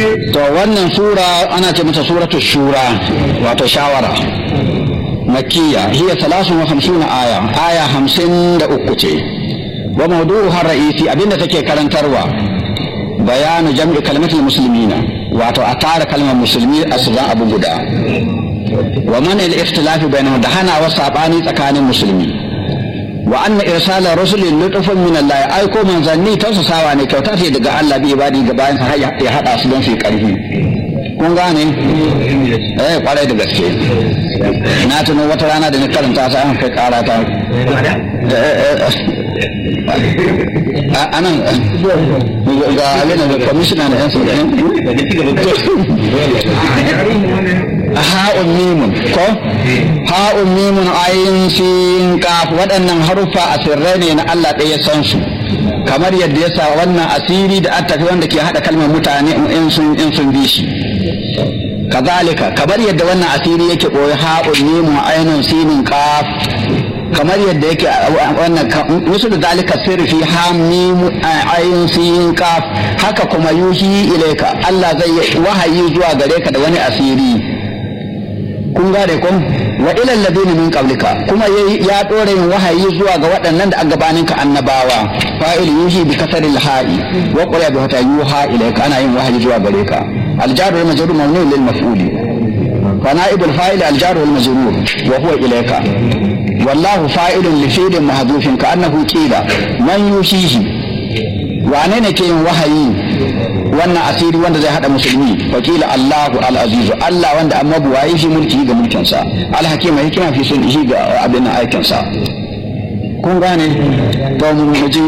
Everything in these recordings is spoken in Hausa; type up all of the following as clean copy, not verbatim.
to wannan sura ana ce mata suratul shura wato shawara makkiya hiya 53 aya 53 ce wa mawdu'uha ar-ra'isi abinda take karantarwa bayanu jam'i kalimatul muslimina wato a tara kalmar musulmi a sunan abu guda wa man al-ikhtilaf bainahum da hana wa sabani tsakanin musulmi wa anna irsala rusulin lutfun min Allah ai ko manzanni tausasawa ne kyauta ce daga Allah bi ibadi ga bayan sa ya hada su don su karfi kun gane kwarai da gaske na tuno wata rana da ni karanta ta an kai kara ta anan ga abin da commissioner na yan sanda ha'un mimun ko ha'un mimun ayin sin kaf waɗannan harufa asirrai ne na Allah ɗaya san su kamar yadda ya sa wannan asiri da attafi wanda ke haɗa kalmar mutane in sun bi shi kazalika kamar yadda wannan asiri yake koyi ha'un mimun ayin sin kaf kamar yadda yake wannan musu da zalika sirri fi hamim ayin sin kaf haka kuma yuhi ilaika Allah zai wahayi zuwa gare ka da wani asiri kun gane kun wa ilal ladina min qablika kuma ya dore yin wahayi zuwa ga waɗannan da gabanin ka annabawa fa'il yuhi bi kasril ha'i wa qala bi hata yuha ilayka ana yin wahayi zuwa gare ka al jaru wal majrur mamnun lil maf'uli fa na'ibul fa'il al jaru wal majrur wa huwa ilayka wallahu fa'ilun li fi'lin mahdhufin ka annahu qila man yushihi wane ne ke yin wahayi wannan asiri wanda zai hada musulmi wakila Allahu al-azizu Allah wanda amma buwaye shi mulki ga mulkin sa al-hakima hikima fi sun shi ga abin aikin sa kun gane to mu ji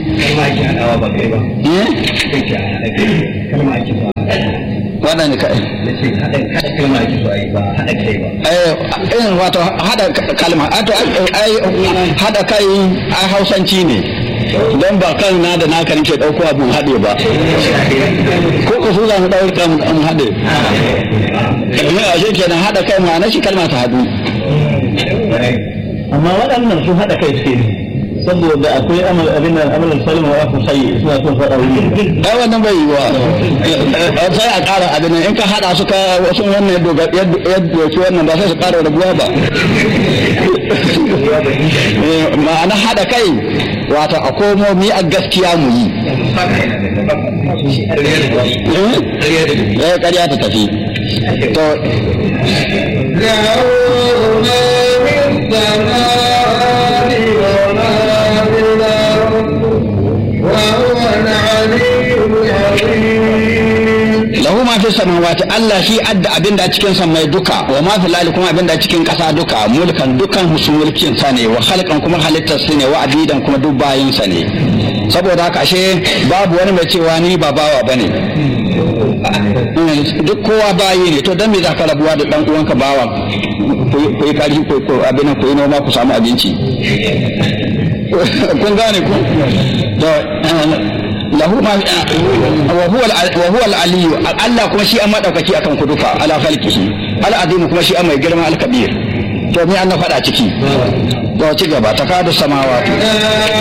wannan kai wato hada kalma hada kai a Hausanci ne don ba kan na da naka nake dauko abun hade ba ko ku su za mu dauka mun hade a shi kenan hada kai ma na shi kalma ta hadu amma waɗannan sun hada kai suke saboda akwai amalan salima wa aku sai suna son fada wuri ai wannan bai yiwa sai a ƙara abin in ka hada su ka wasu wannan yadda wannan ba sai su ƙara rabuwa ba ma'ana hada kai wato a komo mi a gaskiya mu yi ƙarya ta tafi to lahu ma fi samawati Allah shi adda abinda a cikin samai duka wa ma fi lali kuma abinda a cikin ƙasa duka mulkan dukan mulkin sa ne wa khalqan kuma halittar sa ne wa abidan kuma duk bayin sa ne saboda haka ashe babu wani mai cewa ni ba bawa bane duk kowa bayi ne to dan me zaka rabuwa da dan uwanka bawa ku yi kari ko abin ku yi noma ku samu abinci kun gane ku to lahu ma wa huwa al-aliyyu Allah kuma shi an madaukaki akan ku duka ala khalqihi al-azim kuma shi an mai girma al-kabir to me an faɗa ciki to ci gaba takadu samawati